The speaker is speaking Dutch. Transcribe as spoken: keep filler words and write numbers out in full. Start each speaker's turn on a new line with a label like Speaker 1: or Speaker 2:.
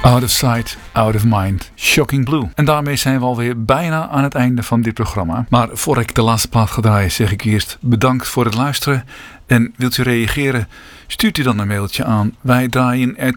Speaker 1: Out of Sight, Out of Mind, Shocking Blue. En daarmee zijn we alweer bijna aan het einde van dit programma. Maar voor ik de laatste plaat ga draaien, zeg ik eerst bedankt voor het luisteren. En wilt u reageren, stuurt u dan een mailtje aan wij draaien